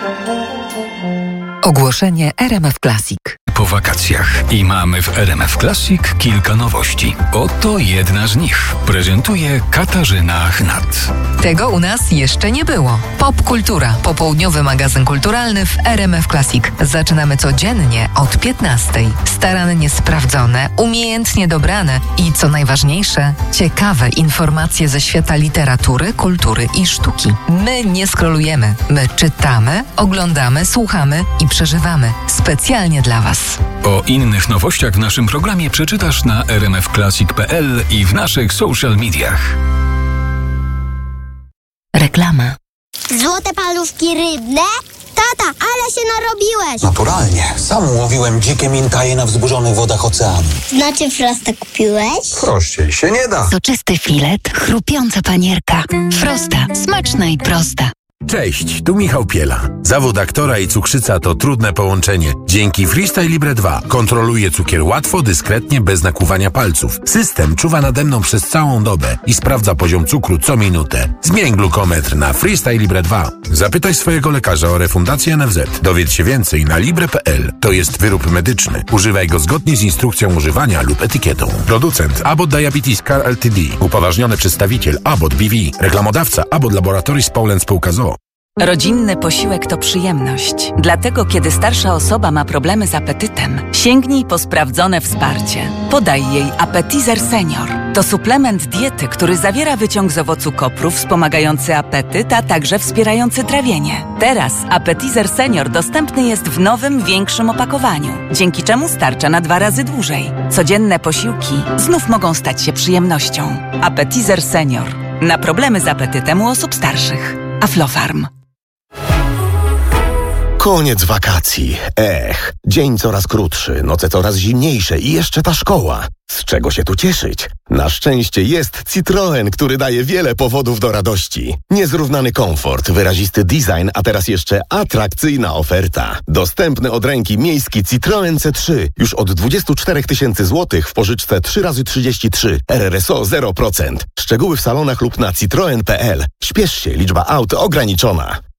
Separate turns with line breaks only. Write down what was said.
Ogłoszenie RMF Classic.
Po wakacjach i mamy w RMF Classic kilka nowości. Oto jedna z nich. Prezentuje Katarzyna Chnat.
Tego u nas jeszcze nie było. Popkultura. Popołudniowy magazyn kulturalny w RMF Classic. Zaczynamy codziennie od 15:00. Starannie sprawdzone, umiejętnie dobrane i co najważniejsze, ciekawe informacje ze świata literatury, kultury i sztuki. My nie scrollujemy. My czytamy, oglądamy, słuchamy i przeżywamy. Specjalnie dla Was.
O innych nowościach w naszym programie przeczytasz na rmfclassic.pl i w naszych social mediach.
Reklama.
Złote parówki rybne? Tata, ale się narobiłeś!
Naturalnie. Sam łowiłem dzikie mintaje na wzburzonych wodach oceanu.
Znaczy Frosta kupiłeś?
Prościej się nie da.
Soczysty filet, chrupiąca panierka. Frosta. Smaczna i prosta.
Cześć, tu Michał Piela. Zawód aktora i cukrzyca to trudne połączenie. Dzięki Freestyle Libre 2 kontroluję cukier łatwo, dyskretnie, bez nakłuwania palców. System czuwa nade mną przez całą dobę i sprawdza poziom cukru co minutę. Zmień glukometr na Freestyle Libre 2. Zapytaj swojego lekarza o refundację NFZ. Dowiedz się więcej na libre.pl. To jest wyrób medyczny. Używaj go zgodnie z instrukcją używania lub etykietą. Producent Abbott Diabetes Care Ltd. Upoważniony przedstawiciel Abbott BV. Reklamodawca Abbott Laboratories Poland Spółka z o.o.
Rodzinny posiłek to przyjemność. Dlatego, kiedy starsza osoba ma problemy z apetytem, sięgnij po sprawdzone wsparcie. Podaj jej Appetizer Senior. To suplement diety, który zawiera wyciąg z owocu kopru wspomagający apetyt, a także wspierający trawienie. Teraz Appetizer Senior dostępny jest w nowym, większym opakowaniu, dzięki czemu starcza na 2 razy dłużej. Codzienne posiłki znów mogą stać się przyjemnością. Appetizer Senior. Na problemy z apetytem u osób starszych. Aflofarm.
Koniec wakacji. Dzień coraz krótszy, noce coraz zimniejsze i jeszcze ta szkoła. Z czego się tu cieszyć? Na szczęście jest Citroen, który daje wiele powodów do radości. Niezrównany komfort, wyrazisty design, a teraz jeszcze atrakcyjna oferta. Dostępny od ręki miejski Citroen C3 już od 24 000 złotych w pożyczce 3x33. RRSO 0%. Szczegóły w salonach lub na citroen.pl. Śpiesz się, liczba aut ograniczona.